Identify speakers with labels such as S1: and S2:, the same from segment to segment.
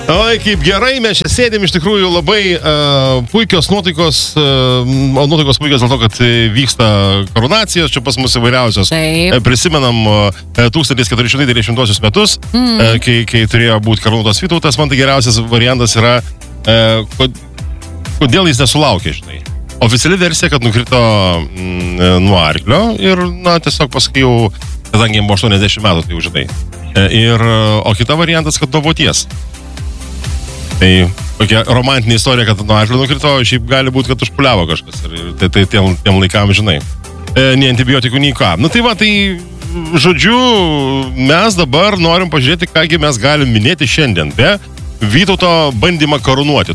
S1: Oi, kaip gerai, mes čia sėdėm, iš tikrųjų labai puikios nuotaikos puikios dėl to, kad vyksta koronacijos, čia pas mus įvairiausios. Prisimenam 1490 metus, kai turėjo būti karūnuotas Vytautas, man tai geriausias variantas yra, kodėl jis nesulaukė, žinai. Oficiali versija, kad nukrito nuo arklio ir, tiesiog paskui jau, kadangi jam buvo 80 metų, tai jau žinai. O kita variantas, kad nuo voties. Tai tokia romantinė istorija, kad nuo arklio nukrito, šiaip gali būti, kad užpuliavo kažkas. Ir tai tiem laikam, žinai. Nei antibiotikų, nei ką. Tai va, tai žodžiu, mes dabar norim pažiūrėti, kągi mes galim minėti šiandien. Be Vytauto bandymą karūnuoti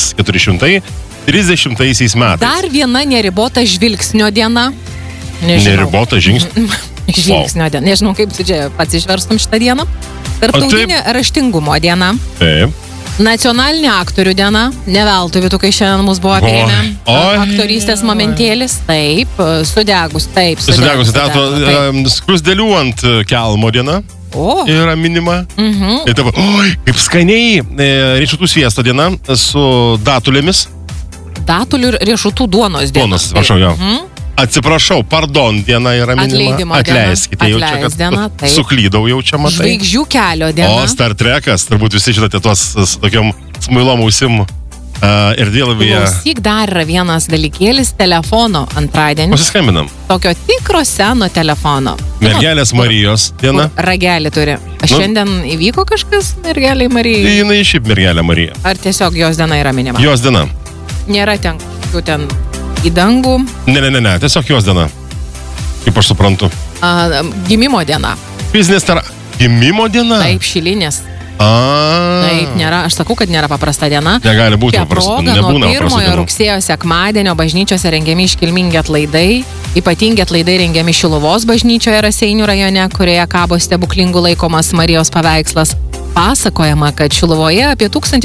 S1: 1430 metais.
S2: Dar viena neribota žvilgsnio diena.
S1: Neribota žvilgsnio
S2: diena. Nežinau, kaip tu čia pats išverstum šitą dieną. Tarptautinė raštingumo diena.
S1: Taip.
S2: Nacionalinė aktorių diena. Neveltui Vytukai šiandien mus buvo apėmę. Aktorystės momentėlis. Taip. Sudegus teatro.
S1: Skrusdėlių ant kelmo diena. Yra minima. Ir taip, kaip skaniai riešutų sviesto diena su datulėmis.
S2: Datulių ir riešutų duonos diena.
S1: Duonos, prašau, jo. Atsiprašau, pardon diena yra minima. Atleiskite, jau čia, kad suklydau jau čia, matai.
S2: Žvaigždžių kelio diena.
S1: O Star Trekas, turbūt visi žinote tuos tokiam smuilom ausim erdvėlavyje.
S2: Klausyk, dar yra vienas dalykėlis, telefono antradienis.
S1: Pasiskambinam.
S2: Tokio tikro seno telefono.
S1: Mergelės Marijos diena.
S2: Ragelį turi. Šiandien įvyko kažkas mergeliai Marijai?
S1: Jinai šiaip mergelė Marija.
S2: Ar tiesiog jos diena yra minima?
S1: Jos diena.
S2: Nėra ten į dangų?
S1: Ne, tiesiog jos diena. Kaip aš suprantu.
S2: Gimimo diena.
S1: Gimimo diena?
S2: Taip, šilinės. Taip, nėra, aš sakau, kad nėra paprasta diena.
S1: Negali būti paprasta, nebūna paprasta diena.
S2: Nuo 1 rugsėjo sekmadienio bažnyčiose rengiami iškilmingi atlaidai. Ypatingi atlaidai rengiami Šiluvos bažnyčioje Raseinių rajone, kurioje kabo stebuklingų laikomas Marijos paveikslas. Pasakojama, kad Šiluvoje apie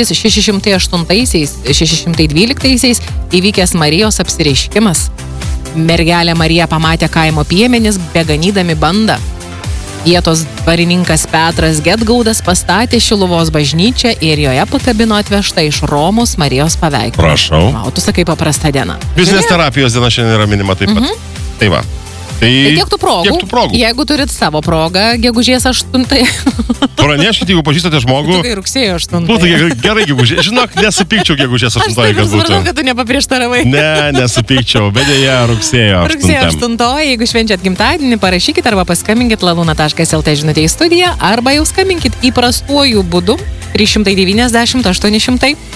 S2: 1608-612 įvykęs Marijos apsireiškimas. Mergelė Marija pamatė kaimo piemenis, beganydami bandą. Vietos dvarininkas Petras Gedgaudas pastatė Šiluvos bažnyčią ir joje pakabino atvežtą iš Romos Marijos paveikslą.
S1: Prašau.
S2: O tu sakai paprasta diena.
S1: Bizinės terapijos diena šiandien yra minima taip pat. Tai va. Tai
S2: tiek tų progų. Jeigu turit savo progą, gegužės 8.
S1: Praneškite, jeigu pažįstate žmogų.
S2: Tu kai rugsėjo 8.
S1: Būtų gerai gegužės. Žinok, nesupykčiau gegužės 8.
S2: Aš taip supratau, kad tu nepaprieštaravai.
S1: Ne, nesupykčiau, bet dėja rugsėjo 8.
S2: Rugsėjo 8. Jeigu švenčiat gimtadienį, parašykit arba paskambinkit laluna.lt žinutę į studiją, arba jau skambinkit įprastuoju būdu 390 800